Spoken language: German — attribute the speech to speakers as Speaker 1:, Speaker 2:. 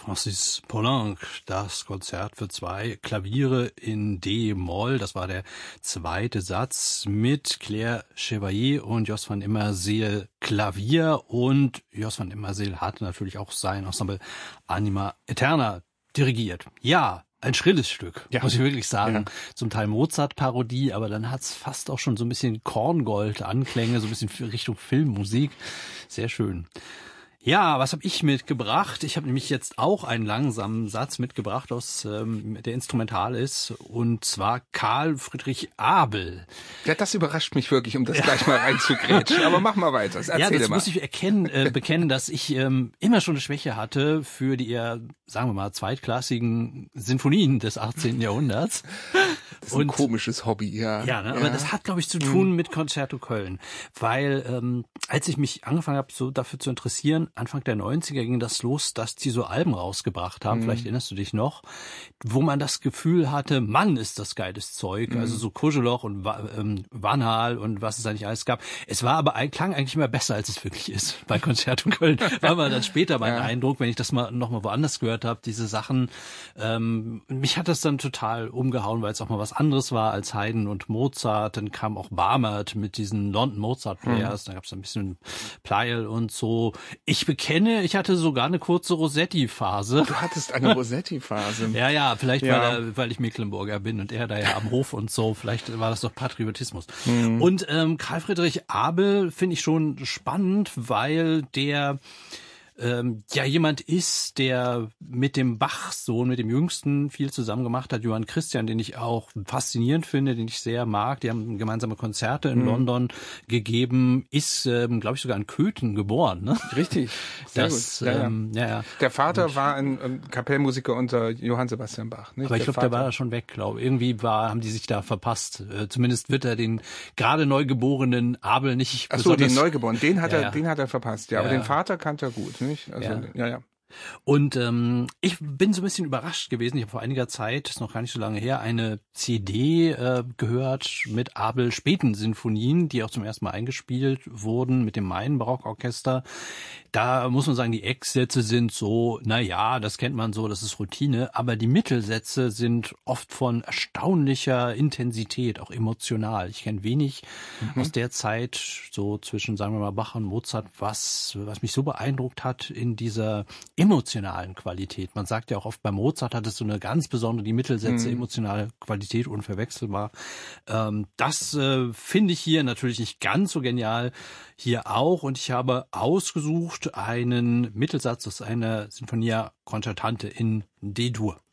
Speaker 1: Francis Poulenc, das Konzert für 2 Klaviere in D-Moll. Das war der zweite Satz mit Claire Chevalier und Jos van Immerseel Klavier. Und Jos van Immerseel hat natürlich auch sein Ensemble Anima Eterna dirigiert. Ja, ein schrilles Stück, muss ich wirklich sagen. Ja. Zum Teil Mozart-Parodie, aber dann hat's fast auch schon so ein bisschen Korngold-Anklänge, so ein bisschen Richtung Filmmusik. Sehr schön. Ja, was habe ich mitgebracht? Ich habe nämlich jetzt auch einen langsamen Satz mitgebracht, der instrumental ist, und zwar Karl Friedrich Abel.
Speaker 2: Ja, das überrascht mich wirklich, um das gleich mal reinzugrätschen. Aber mach mal weiter.
Speaker 1: Erzähl das mal. Muss ich bekennen, dass ich immer schon eine Schwäche hatte für die eher, sagen wir mal, zweitklassigen Sinfonien des 18. Jahrhunderts.
Speaker 2: Das ist ein komisches Hobby, ja.
Speaker 1: Ja, ne, aber das hat, glaube ich, zu tun mit Concerto Köln, weil als ich mich angefangen habe, so dafür zu interessieren, Anfang der 90er ging das los, dass die so Alben rausgebracht haben, vielleicht erinnerst du dich noch, wo man das Gefühl hatte, Mann, ist das geiles Zeug, also so Kuscheloch und Vanhal und was es da nicht alles gab. Es war aber, klang eigentlich immer besser, als es wirklich ist bei Concerto Köln. War aber dann später mein Eindruck, wenn ich das noch mal woanders gehört habe, diese Sachen. Mich hat das dann total umgehauen, weil es auch mal was anderes war als Haydn und Mozart. Dann kam auch Barmert mit diesen London Mozart Players, da gab es ein bisschen Pleyel und so. Ich bekenne, ich hatte sogar eine kurze Rossetti-Phase.
Speaker 2: Du hattest eine Rossetti-Phase?
Speaker 1: Ja, vielleicht weil ich Mecklenburger bin und er da ja am Hof und so. Vielleicht war das doch Patriotismus. Und Karl Friedrich Abel finde ich schon spannend, weil der jemand ist, der mit dem Bach-Sohn, mit dem Jüngsten viel zusammen gemacht hat, Johann Christian, den ich auch faszinierend finde, den ich sehr mag. Die haben gemeinsame Konzerte in London gegeben, ist, glaube ich, sogar in Köthen geboren. Ne?
Speaker 2: Richtig, sehr gut. Ja. Der Vater war ein Kapellmusiker unter Johann Sebastian Bach. Nicht?
Speaker 1: Aber ich glaube, der war da schon weg, glaube ich. Irgendwie haben die sich da verpasst. Zumindest wird er den gerade Neugeborenen Abel nicht
Speaker 2: besonders... Ach so, den Neugeborenen, den hat er verpasst, ja. Aber den Vater kannte er gut. Nicht? Also, ja.
Speaker 1: Und ich bin so ein bisschen überrascht gewesen. Ich habe vor einiger Zeit, ist noch gar nicht so lange her, eine CD gehört mit Abel späten Sinfonien, die auch zum ersten Mal eingespielt wurden mit dem Main Barockorchester. Da muss man sagen, die Ecksätze sind so, das kennt man so, das ist Routine, aber die Mittelsätze sind oft von erstaunlicher Intensität, auch emotional. Ich kenne wenig aus der Zeit, so zwischen, sagen wir mal, Bach und Mozart, was mich so beeindruckt hat in dieser emotionalen Qualität. Man sagt ja auch oft, bei Mozart hat es so eine ganz besondere, die Mittelsätze, emotionale Qualität, unverwechselbar. Das finde ich hier natürlich nicht ganz so genial, hier auch. Und ich habe ausgesucht einen Mittelsatz aus einer Sinfonia Concertante in D-Dur.